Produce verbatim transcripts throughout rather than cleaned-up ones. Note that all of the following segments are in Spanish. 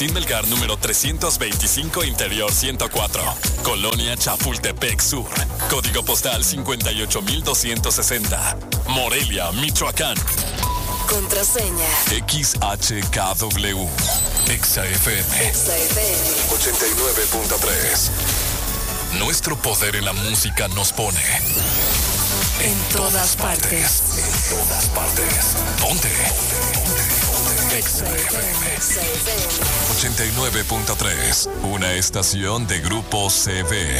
Agustín Melgar, número trescientos veinticinco, Interior ciento cuatro. Colonia Chapultepec Sur. Código postal cincuenta y ocho mil doscientos sesenta. Morelia, Michoacán. Contraseña X H K W. Exa F M. Exa F M ochenta y nueve punto tres. Nuestro poder en la música nos pone en todas partes. En todas partes. Ponte. Exa F M ochenta y nueve punto tres. Una estación de Grupo C V.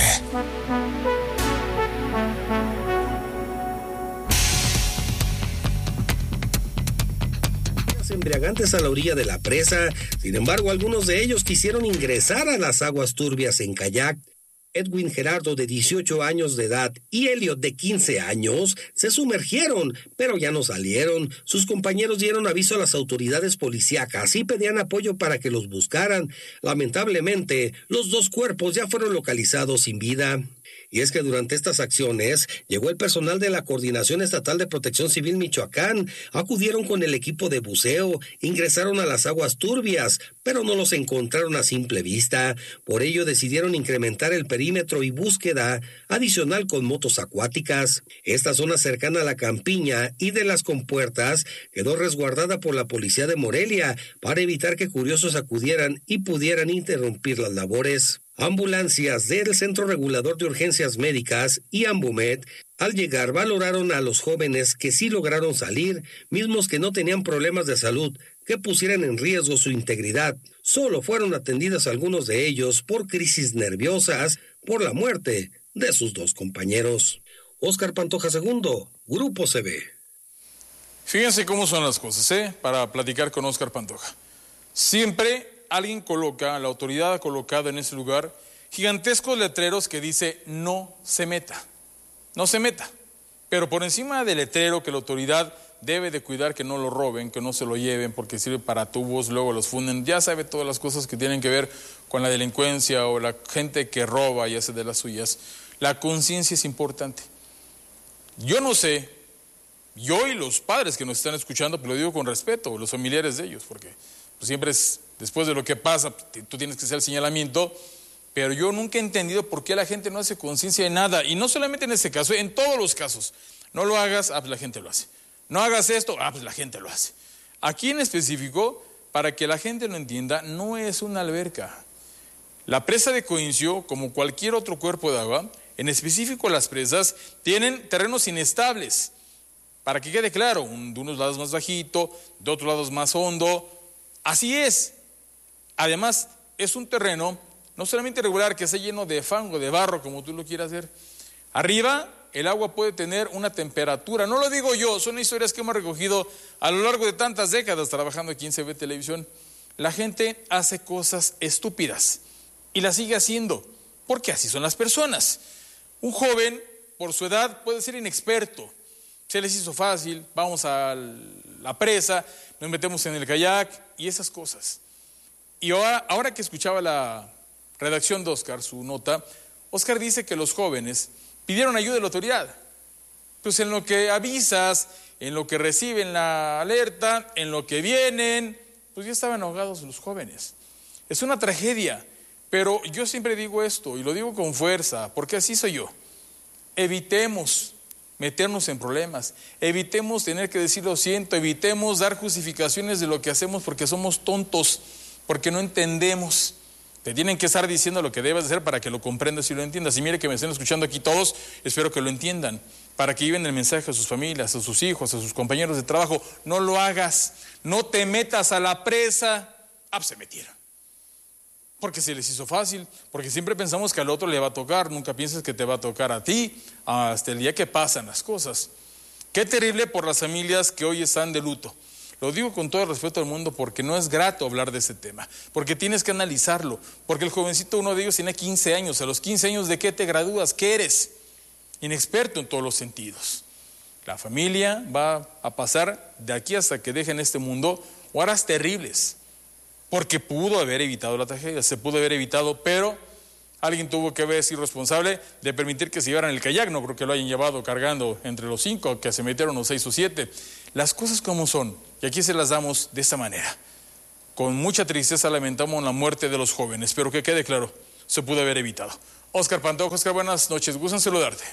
Embriagantes a la orilla de la presa. Sin embargo, algunos de ellos quisieron ingresar a las aguas turbias en kayak. Edwin Gerardo, de dieciocho años de edad, y Elliot, de quince años, se sumergieron, pero ya no salieron. Sus compañeros dieron aviso a las autoridades policíacas y pedían apoyo para que los buscaran. Lamentablemente, los dos cuerpos ya fueron localizados sin vida. Y es que durante estas acciones llegó el personal de la Coordinación Estatal de Protección Civil Michoacán, acudieron con el equipo de buceo, ingresaron a las aguas turbias, pero no los encontraron a simple vista. Por ello decidieron incrementar el perímetro y búsqueda adicional con motos acuáticas. Esta zona cercana a la campiña y de las compuertas quedó resguardada por la policía de Morelia para evitar que curiosos acudieran y pudieran interrumpir las labores. Ambulancias del Centro Regulador de Urgencias Médicas y Ambumed, al llegar, valoraron a los jóvenes que sí lograron salir, mismos que no tenían problemas de salud que pusieran en riesgo su integridad. Solo fueron atendidos algunos de ellos por crisis nerviosas por la muerte de sus dos compañeros. Óscar Pantoja segundo, Grupo C V. Fíjense cómo son las cosas, ¿eh? Para platicar con Óscar Pantoja. Siempre alguien coloca, la autoridad ha colocado en ese lugar gigantescos letreros que dice no se meta, no se meta. Pero por encima del letrero que la autoridad debe de cuidar que no lo roben, que no se lo lleven porque sirve para tubos, luego los funden, ya sabe todas las cosas que tienen que ver con la delincuencia o la gente que roba y hace de las suyas. La conciencia es importante. Yo no sé, yo y los padres que nos están escuchando, pero lo digo con respeto, los familiares de ellos, porque pues siempre es, después de lo que pasa, tú tienes que hacer el señalamiento, pero yo nunca he entendido por qué la gente no hace conciencia de nada, y no solamente en este caso, en todos los casos. No lo hagas, ah, pues la gente lo hace. No hagas esto, ah, pues la gente lo hace. Aquí en específico, para que la gente lo entienda, no es una alberca. La presa de Coincio, como cualquier otro cuerpo de agua, en específico las presas, tienen terrenos inestables. Para que quede claro, un, de unos lados más bajito, de otros lados más hondo. Así es. Además, es un terreno no solamente irregular, que está lleno de fango, de barro, como tú lo quieras ver. Arriba, el agua puede tener una temperatura, no lo digo yo, son historias que hemos recogido a lo largo de tantas décadas trabajando aquí en C V Televisión. La gente hace cosas estúpidas y las sigue haciendo, porque así son las personas. Un joven, por su edad, puede ser inexperto. Se les hizo fácil, vamos a la presa, nos metemos en el kayak y esas cosas. Y ahora, ahora que escuchaba la redacción de Óscar, su nota, Óscar dice que los jóvenes pidieron ayuda de la autoridad. Pues en lo que avisas, en lo que reciben la alerta, en lo que vienen, pues ya estaban ahogados los jóvenes. Es una tragedia, pero yo siempre digo esto, y lo digo con fuerza, porque así soy yo. Evitemos meternos en problemas, evitemos tener que decir lo siento, evitemos dar justificaciones de lo que hacemos porque somos tontos, porque no entendemos. Te tienen que estar diciendo lo que debes hacer para que lo comprendas y lo entiendas. Y mire que me estén escuchando aquí todos, espero que lo entiendan, para que lleven el mensaje a sus familias, a sus hijos, a sus compañeros de trabajo. No lo hagas, no te metas a la presa. Ah, pues se metieron. Porque se les hizo fácil, porque siempre pensamos que al otro le va a tocar, nunca piensas que te va a tocar a ti, hasta el día que pasan las cosas. Qué terrible por las familias que hoy están de luto. Lo digo con todo el respeto del mundo porque no es grato hablar de ese tema, porque tienes que analizarlo, porque el jovencito, uno de ellos tiene quince años, a los quince años ¿de qué te gradúas? ¿Qué eres? Inexperto en todos los sentidos. La familia va a pasar de aquí hasta que dejen este mundo horas terribles, porque pudo haber evitado la tragedia, se pudo haber evitado, pero alguien tuvo que haber sido responsable de permitir que se llevaran el kayak, no creo que lo hayan llevado cargando entre los cinco, que se metieron los seis o siete. Las cosas como son, y aquí se las damos de esta manera. con mucha tristeza lamentamos la muerte de los jóvenes, pero que quede claro, se pudo haber evitado. Oscar Pantoja. Oscar, buenas noches, gustan saludarte.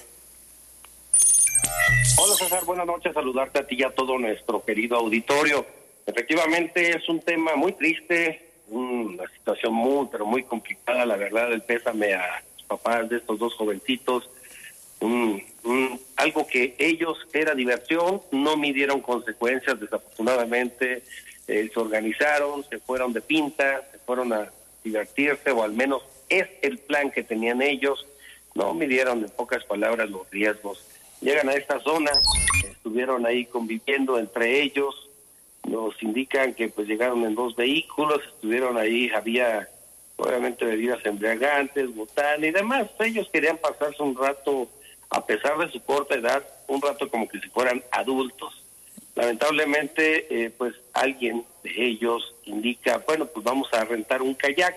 Hola César, buenas noches, saludarte a ti y a todo nuestro querido auditorio. Efectivamente es un tema muy triste, una situación muy, pero muy complicada, la verdad, el pésame a los papás de estos dos jovencitos. Un, un, algo que ellos era diversión, no midieron consecuencias, desafortunadamente eh, se organizaron, se fueron de pinta, se fueron a divertirse, o al menos es el plan que tenían ellos, no midieron en pocas palabras los riesgos. Llegan a esta zona, estuvieron ahí conviviendo entre ellos, nos indican que pues llegaron en dos vehículos, estuvieron ahí, había obviamente bebidas embriagantes, botán y demás. Ellos querían pasarse un rato, a pesar de su corta edad, un rato como que si fueran adultos. Lamentablemente, eh, pues alguien de ellos indica, bueno, pues vamos a rentar un kayak.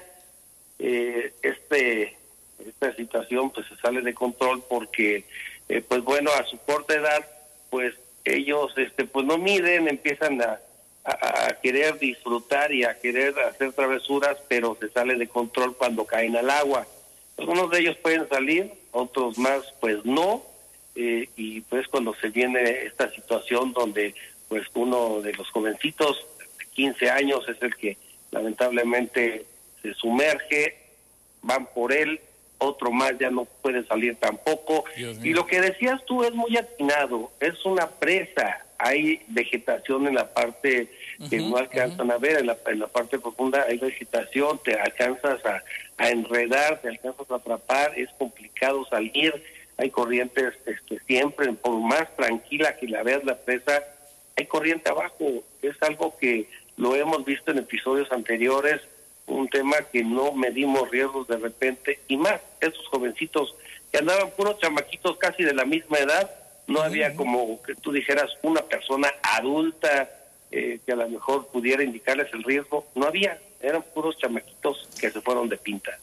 Eh, este esta situación pues se sale de control porque, eh, pues bueno, a su corta edad, pues ellos este pues no miden, empiezan a, a, a querer disfrutar y a querer hacer travesuras, pero se sale de control cuando caen al agua. Algunos de ellos pueden salir, otros más pues no, eh, y pues cuando se viene esta situación donde pues uno de los jovencitos de quince años es el que lamentablemente se sumerge, van por él, otro más ya no puede salir tampoco. Y lo que decías tú es muy atinado, es una presa, hay vegetación en la parte que uh-huh, no alcanzan uh-huh. a ver, en la, en la parte profunda hay vegetación, te alcanzas a, a enredar, te alcanzas a atrapar, es complicado salir, hay corrientes este, siempre, por más tranquila que la veas la presa, hay corriente abajo, es algo que lo hemos visto en episodios anteriores, un tema que no medimos riesgos de repente, y más, esos jovencitos que andaban puros chamaquitos casi de la misma edad, no uh-huh. había como que tú dijeras una persona adulta eh, que a lo mejor pudiera indicarles el riesgo, no había, eran puros chamaquitos que se fueron de pinta.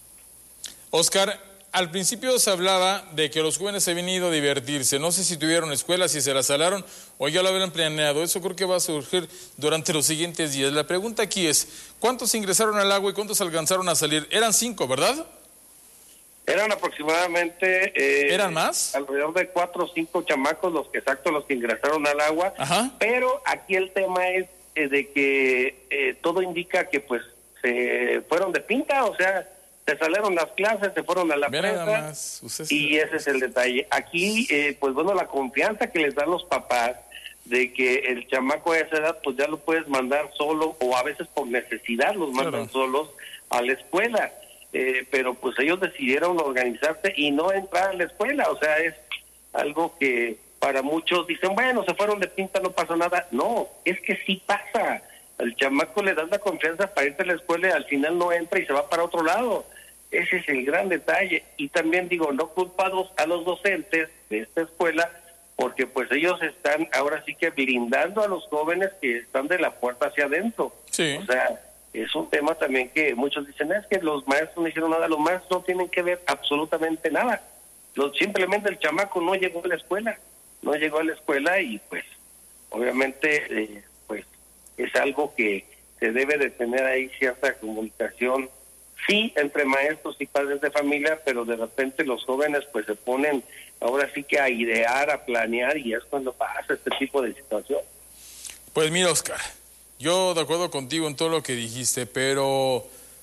Oscar, al principio se hablaba de que los jóvenes se habían ido a divertirse, no sé si tuvieron escuelas, si se las salaron o ya lo habían planeado, eso creo que va a surgir durante los siguientes días. La pregunta aquí es, ¿cuántos ingresaron al agua y cuántos alcanzaron a salir? Eran cinco, ¿verdad? Eran aproximadamente... Eh, ¿Eran más? Alrededor de cuatro o cinco chamacos, los que exactos, los que ingresaron al agua. Ajá. Pero aquí el tema es eh, de que eh, todo indica que pues se fueron de pinta, o sea, se salieron las clases, se fueron a la Bien, presa, nada más. Usted y ese es el detalle. Aquí, eh, pues bueno, la confianza que les dan los papás de que el chamaco a esa edad, pues ya lo puedes mandar solo, o a veces por necesidad los mandan claro. solos a la escuela. Eh, pero pues ellos decidieron organizarse y no entrar a la escuela, o sea, es algo que para muchos dicen, bueno, se fueron de pinta, no pasó nada. No, es que sí pasa. Al chamaco le dan la confianza para irse a la escuela y al final no entra y se va para otro lado. Ese es el gran detalle. Y también digo, no culpados a los docentes de esta escuela, porque pues ellos están ahora sí que brindando a los jóvenes que están de la puerta hacia adentro. Sí. O sea, es un tema también que muchos dicen, es que los maestros no hicieron nada, los maestros no tienen que ver absolutamente nada. Los, simplemente el chamaco no llegó a la escuela, no llegó a la escuela y pues obviamente eh, pues es algo que se debe de tener ahí cierta comunicación, sí, entre maestros y padres de familia, pero de repente los jóvenes pues se ponen ahora sí que a idear, a planear, y es cuando pasa este tipo de situación. Pues mira, Oscar, yo de acuerdo contigo en todo lo que dijiste, pero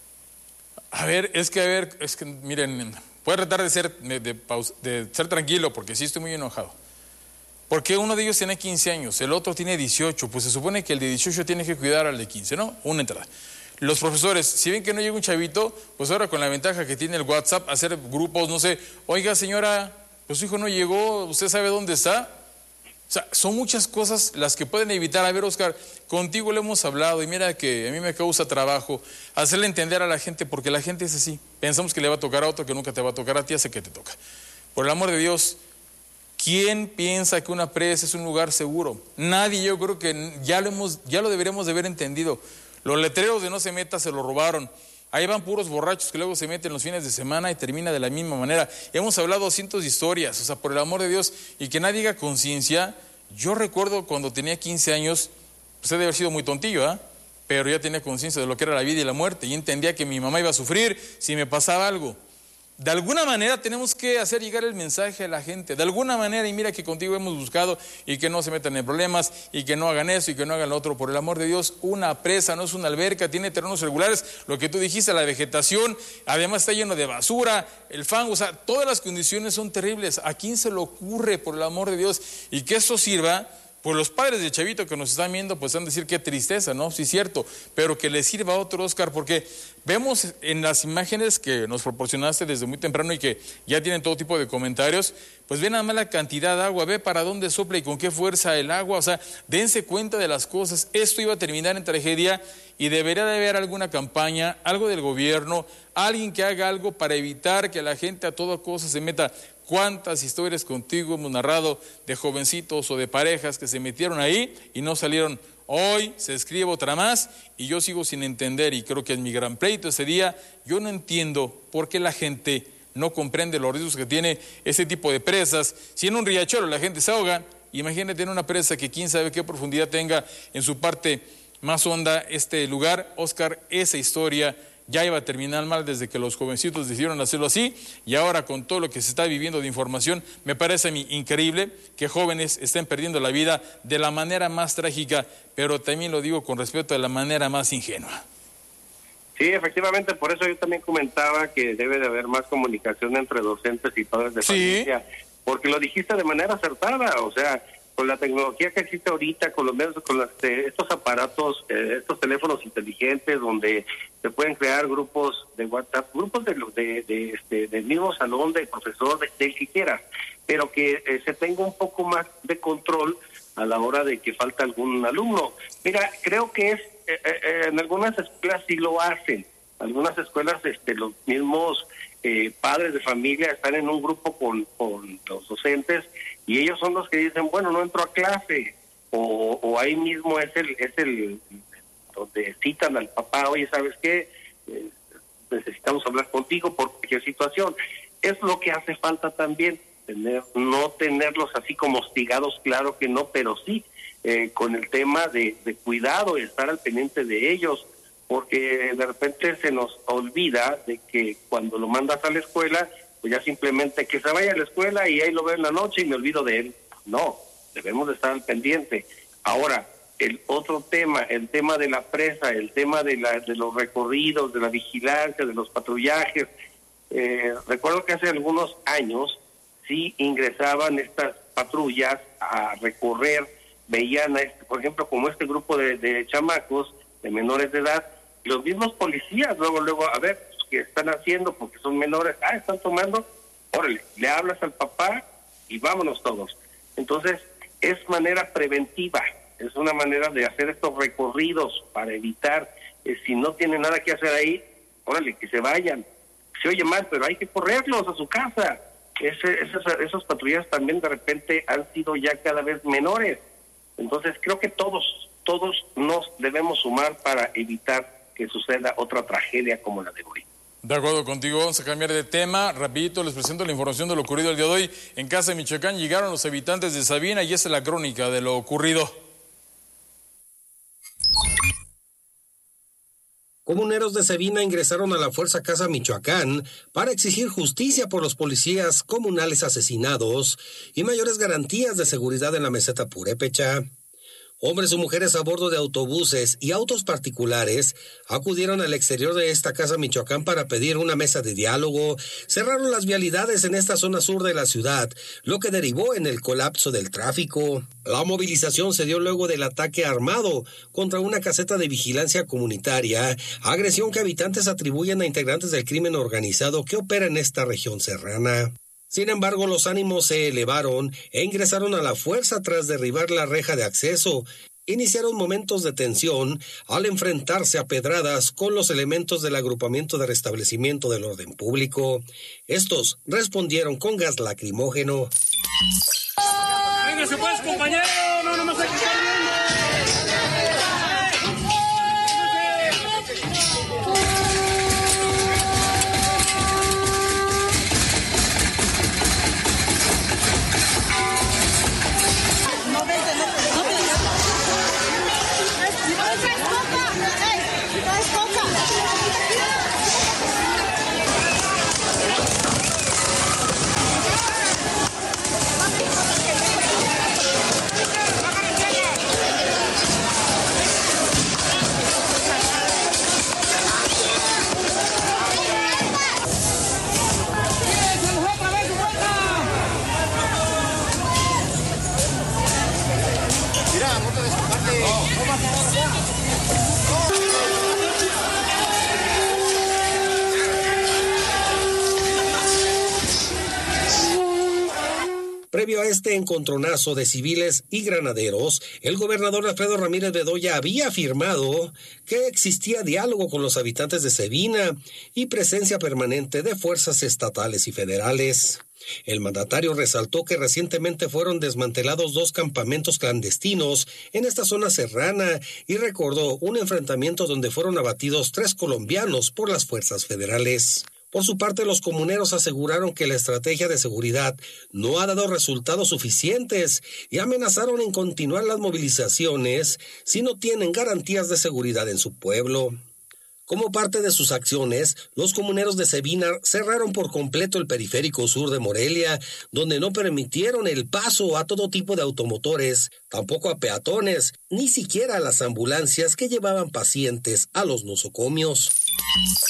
a ver, es que a ver, es que miren, voy a tratar de ser de, de, paus, de ser tranquilo porque sí estoy muy enojado. Porque uno de ellos tiene quince años, el otro tiene dieciocho, pues se supone que el de dieciocho tiene que cuidar al de quince, ¿no? Una entrada. Los profesores, si ven que no llega un chavito, pues ahora con la ventaja que tiene el WhatsApp, hacer grupos, no sé, oiga señora, pues su hijo no llegó, ¿usted sabe dónde está? O sea, son muchas cosas las que pueden evitar. A ver, Oscar, contigo le hemos hablado y mira que a mí me causa trabajo hacerle entender a la gente, porque la gente es así. Pensamos que le va a tocar a otro, que nunca te va a tocar a ti, hace que te toca. Por el amor de Dios, ¿quién piensa que una presa es un lugar seguro? Nadie. Yo creo que ya lo, hemos, ya lo deberíamos de haber entendido. Los letreros de no se meta se lo robaron. Ahí van puros borrachos que luego se meten los fines de semana y termina de la misma manera. Hemos hablado cientos de historias, o sea, por el amor de Dios, y que nadie haga conciencia. Yo recuerdo cuando tenía quince años, pues he de haber sido muy tontillo, ¿ah? ¿eh? pero ya tenía conciencia de lo que era la vida y la muerte y entendía que mi mamá iba a sufrir si me pasaba algo. De alguna manera tenemos que hacer llegar el mensaje a la gente, de alguna manera, y mira que contigo hemos buscado y que no se metan en problemas y que no hagan eso y que no hagan lo otro. Por el amor de Dios, una presa no es una alberca, tiene terrenos regulares, lo que tú dijiste, la vegetación, además está lleno de basura, el fango, o sea, todas las condiciones son terribles. ¿A quién se le ocurre, por el amor de Dios? Y que esto sirva. Pues los padres de Chavito que nos están viendo, pues van a decir qué tristeza, ¿no? Sí, cierto, pero que les sirva a otro, Oscar, porque vemos en las imágenes que nos proporcionaste desde muy temprano y que ya tienen todo tipo de comentarios, pues ven nada más la cantidad de agua, ve para dónde sopla y con qué fuerza el agua, o sea, dense cuenta de las cosas. Esto iba a terminar en tragedia y debería de haber alguna campaña, algo del gobierno, alguien que haga algo para evitar que la gente a toda cosa se meta. ¿Cuántas historias contigo hemos narrado de jovencitos o de parejas que se metieron ahí y no salieron? Hoy se escribe otra más y yo sigo sin entender, y creo que es mi gran pleito ese día. Yo no entiendo por qué la gente no comprende los riesgos que tiene ese tipo de presas. Si en un riachuelo la gente se ahoga, imagínate en una presa que quién sabe qué profundidad tenga en su parte más honda este lugar. Oscar, esa historia ya iba a terminar mal desde que los jovencitos decidieron hacerlo así, y ahora con todo lo que se está viviendo de información, me parece a mí increíble que jóvenes estén perdiendo la vida de la manera más trágica, pero también lo digo con respeto, de la manera más ingenua. Sí, efectivamente, por eso yo también comentaba que debe de haber más comunicación entre docentes y padres de familia, sí, porque lo dijiste de manera acertada, o sea, con la tecnología que existe ahorita, con los medios, con las, eh, estos aparatos, eh, estos teléfonos inteligentes, donde se pueden crear grupos de WhatsApp, grupos de, de, de este, del mismo salón, del profesor, de, del que quiera, pero que eh, se tenga un poco más de control a la hora de que falta algún alumno. Mira, creo que es eh, eh, en algunas escuelas sí lo hacen, algunas escuelas, este, los mismos eh, padres de familia están en un grupo con, con los docentes, y ellos son los que dicen, bueno, no entro a clase, o, o ahí mismo es el es el donde citan al papá, oye, ¿sabes qué? Eh, necesitamos hablar contigo por cualquier situación. Es lo que hace falta también, tener no tenerlos así como hostigados, claro que no, pero sí, eh, con el tema de, de cuidado y estar al pendiente de ellos, porque de repente se nos olvida de que cuando lo mandas a la escuela, pues ya simplemente que se vaya a la escuela y ahí lo veo en la noche y me olvido de él. No, debemos de estar al pendiente. Ahora, el otro tema, el tema de la presa, el tema de, la, de los recorridos, de la vigilancia, de los patrullajes. Eh, recuerdo que hace algunos años sí ingresaban estas patrullas a recorrer, veían, a este, por ejemplo, como este grupo de, de chamacos, de menores de edad, y los mismos policías, luego, luego, a ver, ¿qué están haciendo? Porque son menores, ah, están tomando, órale, le hablas al papá y vámonos todos. Entonces, es manera preventiva, es una manera de hacer estos recorridos para evitar, eh, si no tienen nada que hacer ahí, órale, que se vayan. Se oye mal, pero hay que correrlos a su casa. Ese, esas, esas patrullas también de repente han sido ya cada vez menores. Entonces, creo que todos, todos nos debemos sumar para evitar que suceda otra tragedia como la de hoy. De acuerdo contigo, vamos a cambiar de tema. Rapidito les presento la información de lo ocurrido el día de hoy. En Casa de Michoacán llegaron los habitantes de Sabina y esta es la crónica de lo ocurrido. Comuneros de Sabina ingresaron a la Fuerza Casa Michoacán para exigir justicia por los policías comunales asesinados y mayores garantías de seguridad en la meseta purépecha. Hombres y mujeres a bordo de autobuses y autos particulares acudieron al exterior de esta Casa Michoacán para pedir una mesa de diálogo. Cerraron las vialidades en esta zona sur de la ciudad, lo que derivó en el colapso del tráfico. La movilización se dio luego del ataque armado contra una caseta de vigilancia comunitaria, agresión que habitantes atribuyen a integrantes del crimen organizado que opera en esta región serrana. Sin embargo, los ánimos se elevaron e ingresaron a la fuerza tras derribar la reja de acceso. Iniciaron momentos de tensión al enfrentarse a pedradas con los elementos del agrupamiento de restablecimiento del orden público. Estos respondieron con gas lacrimógeno. ¡Venga, se puede, compañero! ¡No, no me saques! Previo a este encontronazo de civiles y granaderos, el gobernador Alfredo Ramírez Bedoya había afirmado que existía diálogo con los habitantes de Cebina y presencia permanente de fuerzas estatales y federales. El mandatario resaltó que recientemente fueron desmantelados dos campamentos clandestinos en esta zona serrana y recordó un enfrentamiento donde fueron abatidos tres colombianos por las fuerzas federales. Por su parte, los comuneros aseguraron que la estrategia de seguridad no ha dado resultados suficientes y amenazaron en continuar las movilizaciones si no tienen garantías de seguridad en su pueblo. Como parte de sus acciones, los comuneros de Cebina cerraron por completo el periférico sur de Morelia, donde no permitieron el paso a todo tipo de automotores, tampoco a peatones, ni siquiera a las ambulancias que llevaban pacientes a los nosocomios.